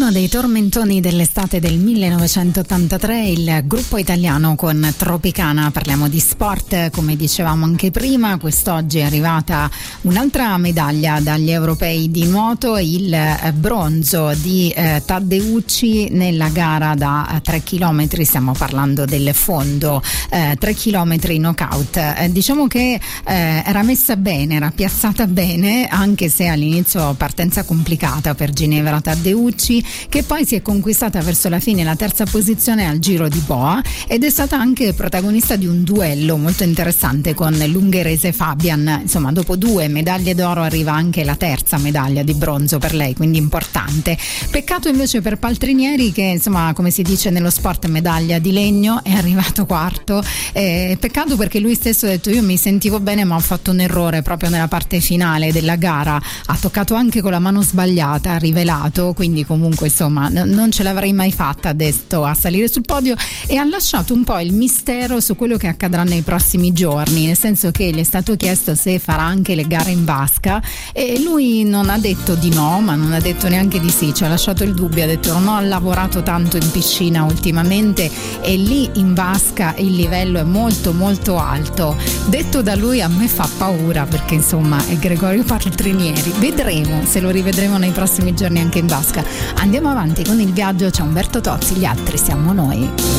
Uno dei tormentoni dell'estate del 1983, il gruppo italiano con Tropicana. Parliamo di sport, come dicevamo anche prima. Quest'oggi è arrivata un'altra medaglia dagli europei di nuoto, il bronzo di Taddeucci nella gara da 3 km. Stiamo parlando del fondo, 3 km knockout. Diciamo che era messa bene, era piazzata bene, anche se all'inizio partenza complicata per Ginevra Taddeucci, che poi si è conquistata verso la fine la terza posizione al Giro di Boa ed è stata anche protagonista di un duello molto interessante con l'ungherese Fabian. Insomma, dopo 2 medaglie d'oro arriva anche la terza medaglia di bronzo per lei, quindi importante. Peccato invece per Paltrinieri, che insomma, come si dice nello sport, medaglia di legno, è arrivato quarto. Peccato perché lui stesso ha detto: io mi sentivo bene ma ho fatto un errore proprio nella parte finale della gara, ha toccato anche con la mano sbagliata, ha rivelato, quindi comunque insomma non ce l'avrei mai fatta, ha detto, a salire sul podio, e ha lasciato un po' il mistero su quello che accadrà nei prossimi giorni, nel senso che gli è stato chiesto se farà anche le gare in vasca e lui non ha detto di no, ma non ha detto neanche di sì, ci ha lasciato il dubbio, ha detto: non ho lavorato tanto in piscina ultimamente e lì in vasca il livello è molto molto alto. Detto da lui a me fa paura, perché insomma è Gregorio Paltrinieri, vedremo se lo rivedremo nei prossimi giorni anche in vasca. Andiamo avanti con il viaggio, c'è Umberto Tozzi, gli altri siamo noi.